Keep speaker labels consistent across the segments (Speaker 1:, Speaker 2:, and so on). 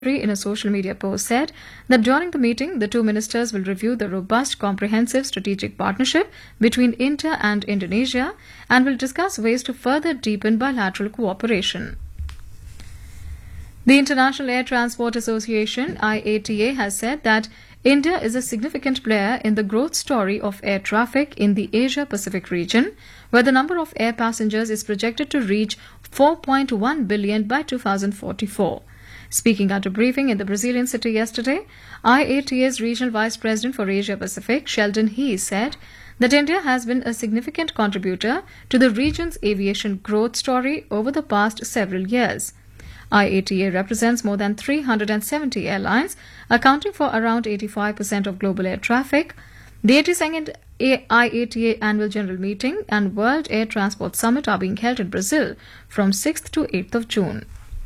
Speaker 1: in a social media post said that during the meeting, the two ministers will review the robust, comprehensive strategic partnership between India and Indonesia and will discuss ways to further deepen bilateral cooperation. The International Air Transport Association, IATA, has said that India is a significant player in the growth story of air traffic in the Asia-Pacific region, where the number of air passengers is projected to reach 4.1 billion by 2044. Speaking at a briefing in the Brazilian city yesterday, IATA's Regional Vice President for Asia-Pacific, Sheldon He, said that India has been a significant contributor to the region's aviation growth story over the past several years. IATA represents more than 370 airlines, accounting for around 85% of global air traffic. The 82nd IATA Annual General Meeting and World Air Transport Summit are being held in Brazil from 6th to 8th of June.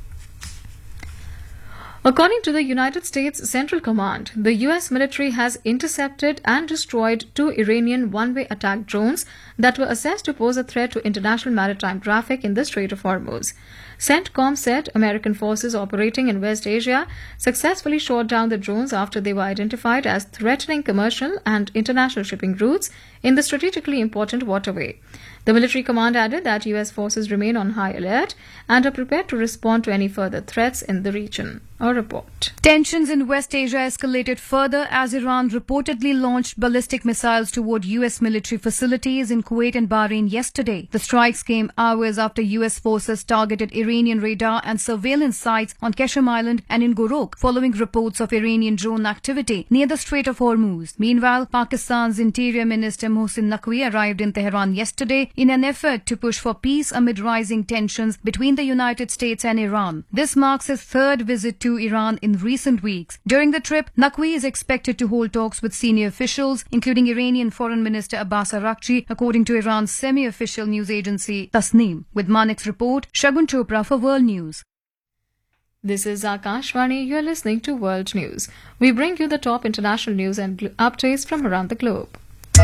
Speaker 1: According to the United States Central Command, the U.S. military has intercepted and destroyed two Iranian one-way attack drones that were assessed to pose a threat to international maritime traffic in the Strait of Hormuz. CENTCOM said American forces operating in West Asia successfully shot down the drones after they were identified as threatening commercial and international shipping routes in the strategically important waterway. The military command added that U.S. forces remain on high alert and are prepared to respond to any further threats in the region. A report.
Speaker 2: Tensions in West Asia escalated further as Iran reportedly launched ballistic missiles toward U.S. military facilities in Kuwait and Bahrain yesterday. The strikes came hours after U.S. forces targeted Iranian radar and surveillance sites on Qasem Island and in Gorok, following reports of Iranian drone activity near the Strait of Hormuz. Meanwhile, Pakistan's Interior Minister Mohsin Naqvi arrived in Tehran yesterday in an effort to push for peace amid rising tensions between the United States and Iran. This marks his third visit to Iran in recent weeks. During the trip, Naqvi is expected to hold talks with senior officials, including Iranian Foreign Minister Abbas Araghchi, according to Iran's semi-official news agency Tasneem. With Manik's report, Shagun Chopra for World News.
Speaker 1: This is Akashvani. You are listening to World News. We bring you the top international news and updates from around the globe.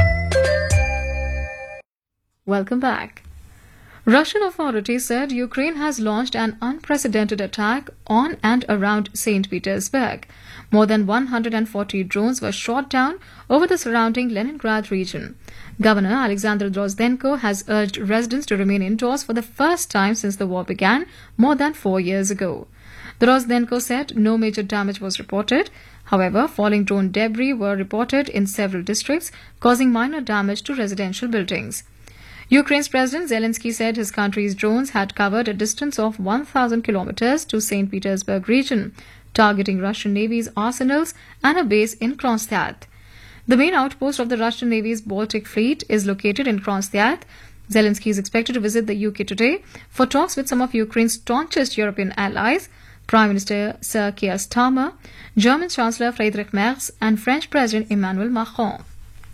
Speaker 1: Welcome back. Russian authorities said Ukraine has launched an unprecedented attack on and around St. Petersburg. More than 140 drones were shot down over the surrounding Leningrad region. Governor Alexander Drozdenko has urged residents to remain indoors for the first time since the war began more than 4 years ago. Drozdenko said no major damage was reported. However, falling drone debris were reported in several districts, causing minor damage to residential buildings. Ukraine's President Zelensky said his country's drones had covered a distance of 1,000 kilometers to St. Petersburg region, targeting Russian Navy's arsenals and a base in Kronstadt. The main outpost of the Russian Navy's Baltic Fleet is located in Kronstadt. Zelensky is expected to visit the UK today for talks with some of Ukraine's staunchest European allies, Prime Minister Sir Keir Starmer, German Chancellor Friedrich Merz, and French President Emmanuel Macron.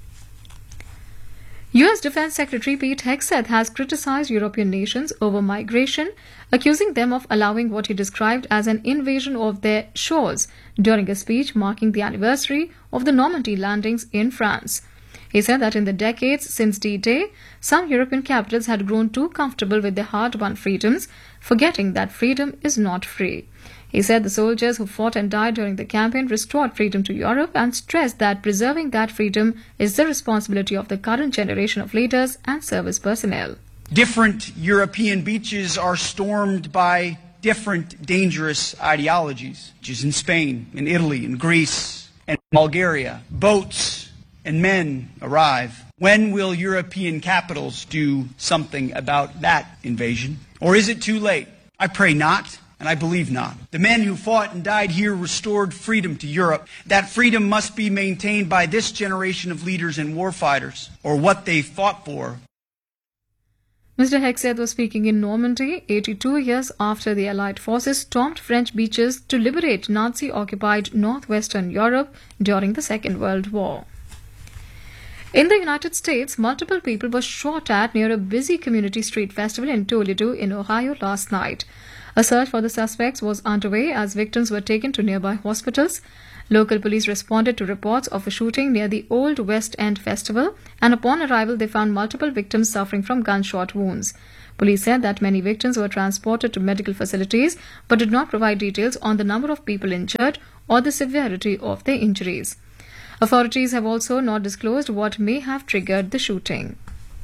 Speaker 1: U.S. Defense Secretary Pete Hegseth has criticized European nations over migration, accusing them of allowing what he described as an invasion of their shores during a speech marking the anniversary of the Normandy landings in France. He said that in the decades since D-Day, some European capitals had grown too comfortable with their hard-won freedoms, forgetting that freedom is not free. He said the soldiers who fought and died during the campaign restored freedom to Europe and stressed that preserving that freedom is the responsibility of the current generation of leaders and service personnel.
Speaker 3: Different European beaches are stormed by different dangerous ideologies, which is in Spain, in Italy, in Greece, and Bulgaria. Boats and men arrive. When will European capitals do something about that invasion? Or is it too late? I pray not. And I believe not. The men who fought and died here restored freedom to Europe. That freedom must be maintained by this generation of leaders and warfighters, or what they fought for.
Speaker 1: Mr. Hegseth was speaking in Normandy, 82 years after the Allied forces stormed French beaches to liberate Nazi-occupied northwestern Europe during the Second World War. In the United States, multiple people were shot at near a busy community street festival in Toledo in Ohio last night. A search for the suspects was underway as victims were taken to nearby hospitals. Local police responded to reports of a shooting near the Old West End Festival, and upon arrival they found multiple victims suffering from gunshot wounds. Police said that many victims were transported to medical facilities but did not provide details on the number of people injured or the severity of their injuries. Authorities have also not disclosed what may have triggered the shooting.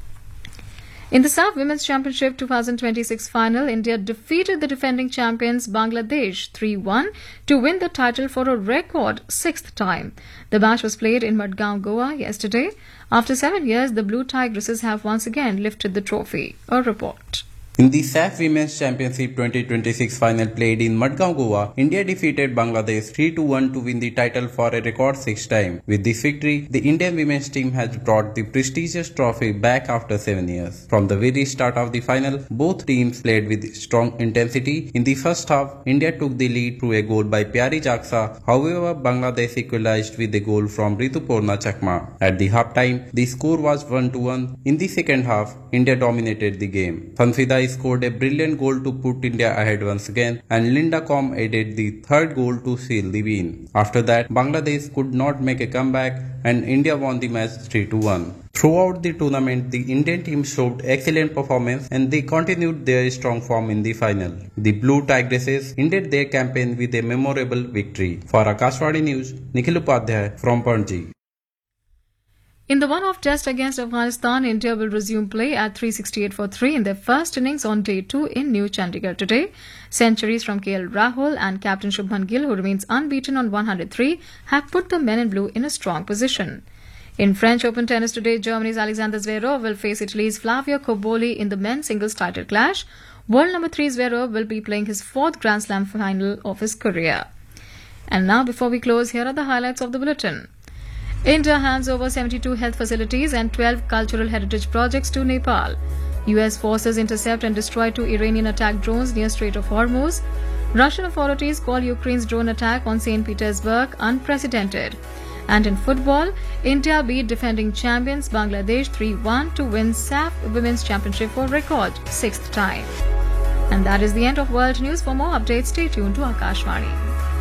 Speaker 1: In the SAF Women's Championship 2026 final, India defeated the defending champions Bangladesh 3-1 to win the title for a record sixth time. The match was played in Madgaon, Goa yesterday. After 7 years, the Blue Tigresses have once again lifted the trophy. A report.
Speaker 4: In the SAF Women's Championship 2026 final played in Madgaon, Goa, India defeated Bangladesh 3-1 to win the title for a record sixth time. With this victory, the Indian women's team has brought the prestigious trophy back after 7 years. From the very start of the final, both teams played with strong intensity. In the first half, India took the lead through a goal by Pyari Jaksa. However, Bangladesh equalized with a goal from Ritupurna Chakma. At the half-time, the score was 1-1. In the second half, India dominated the game. Sanfida scored a brilliant goal to put India ahead once again, and Linda Com added the third goal to seal the win. After that, Bangladesh could not make a comeback and India won the match 3-1. Throughout the tournament, the Indian team showed excellent performance and they continued their strong form in the final. The Blue Tigresses ended their campaign with a memorable victory. For Akashvani News, Nikhil Upadhyay from Panji.
Speaker 1: In the one-off test against Afghanistan, India will resume play at 368 for 3 in their first innings on day 2 in New Chandigarh today. Centuries from KL Rahul and Captain Shubman Gill, who remains unbeaten on 103, have put the men in blue in a strong position. In French Open tennis today, Germany's Alexander Zverev will face Italy's Flavio Cobolli in the men's singles title clash. World number 3 Zverev will be playing his 4th Grand Slam final of his career. And now, before we close, here are the highlights of the bulletin. India hands over 72 health facilities and 12 cultural heritage projects to Nepal. US forces intercept and destroy 2 Iranian attack drones near Strait of Hormuz. Russian authorities call Ukraine's drone attack on St. Petersburg unprecedented. And in football, India beat defending champions Bangladesh 3-1 to win SAF Women's Championship for record 6th time. And that is the end of World News. For more updates, stay tuned to Akashvani.